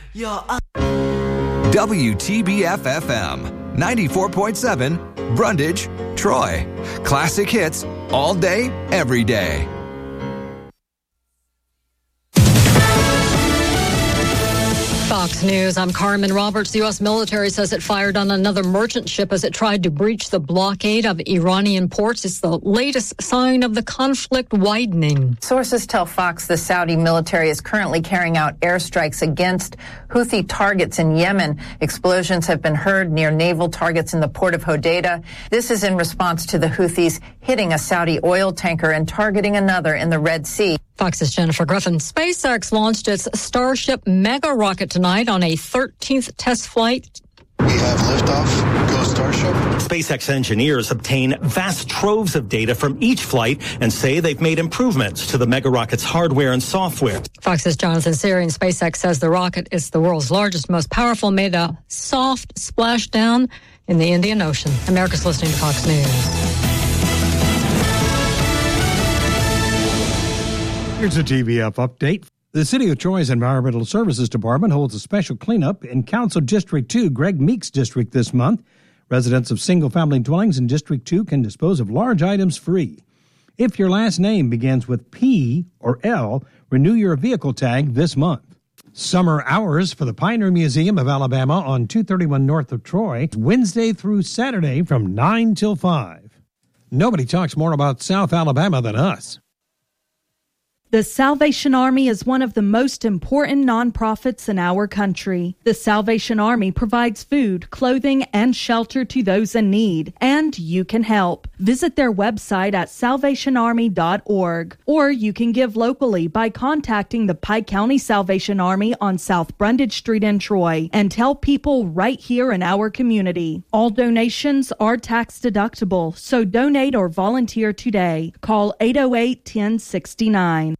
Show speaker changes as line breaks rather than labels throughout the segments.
WTBF-FM 94.7, Brundage, Troy. Classic hits all day, every day.
Fox News, I'm Carmen Roberts. The U.S. military says it fired on another merchant ship as it tried to breach the blockade of Iranian ports. It's the latest sign of the conflict widening.
Sources tell Fox the Saudi military is currently carrying out airstrikes against Houthi targets in Yemen. Explosions have been heard near naval targets in the port of Hodeidah. This is in response to the Houthis hitting a Saudi oil tanker and targeting another in the Red Sea.
Fox's Jennifer Griffin. SpaceX launched its Starship mega rocket tonight on a 13th test flight.
We have liftoff. Go Starship.
SpaceX engineers obtain vast troves of data from each flight and say they've made improvements to the mega rocket's hardware and software.
Fox's Jonathan Syrian. SpaceX says the rocket is the world's largest, most powerful, made a soft splashdown in the Indian Ocean. America's listening to Fox News.
Here's a TVF update. The City of Troy's Environmental Services Department holds a special cleanup in Council District 2, Greg Meeks District, this month. Residents of single-family dwellings in District 2 can dispose of large items free. If your last name begins with P or L, renew your vehicle tag this month. Summer hours for the Pioneer Museum of Alabama on 231 north of Troy, Wednesday through Saturday from 9 till 5. Nobody talks more about South Alabama than us.
The Salvation Army is one of the most important nonprofits in our country. The Salvation Army provides food, clothing, and shelter to those in need, and you can help. Visit their website at salvationarmy.org, or you can give locally by contacting the Pike County Salvation Army on South Brundage Street in Troy and tell people right here in our community. All donations are tax deductible, so donate or volunteer today. Call 808-1069.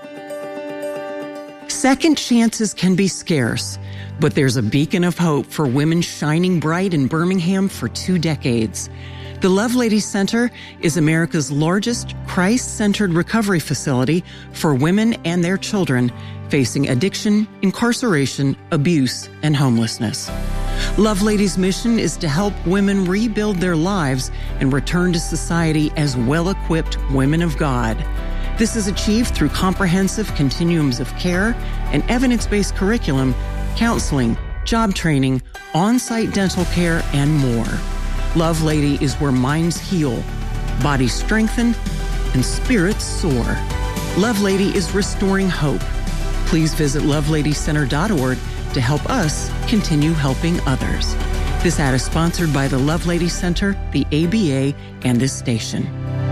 Second chances can be scarce, but there's a beacon of hope for women shining bright in Birmingham for 2 decades. The Lovelady Center is America's largest Christ-centered recovery facility for women and their children facing addiction, incarceration, abuse, and homelessness. Lovelady's mission is to help women rebuild their lives and return to society as well-equipped women of God. This is achieved through comprehensive continuums of care and evidence-based curriculum, counseling, job training, on-site dental care, and more. Lovelady is where minds heal, bodies strengthen, and spirits soar. Lovelady is restoring hope. Please visit loveladycenter.org to help us continue helping others. This ad is sponsored by the Lovelady Center, the ABA, and this station.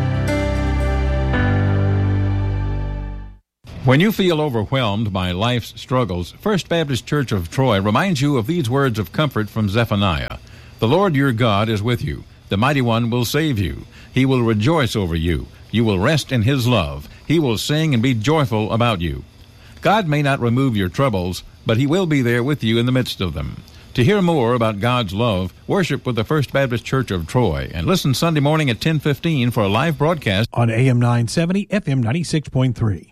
When you feel overwhelmed by life's struggles, First Baptist Church of Troy reminds you of these words of comfort from Zephaniah. The Lord your God is with you. The Mighty One will save you. He will rejoice over you. You will rest in His love. He will sing and be joyful about you. God may not remove your troubles, but He will be there with you in the midst of them. To hear more about God's love, worship with the First Baptist Church of Troy and listen Sunday morning at 10:15 for a live broadcast
on AM 970, FM 96.3.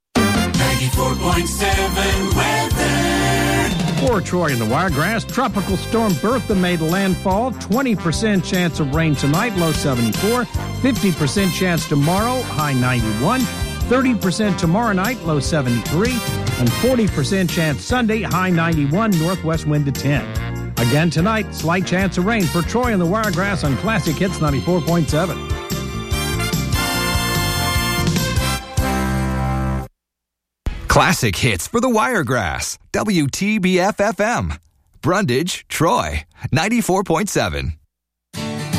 94.7 weather.
For Troy and the Wiregrass, Tropical Storm Bertha made landfall. 20% chance of rain tonight, low 74. 50% chance tomorrow, high 91. 30% tomorrow night, low 73. And 40% chance Sunday, high 91, northwest wind to 10. Again tonight, slight chance of rain for Troy and the Wiregrass on Classic Hits 94.7.
Classic hits for the Wiregrass. WTBF-FM. Brundage, Troy, 94.7.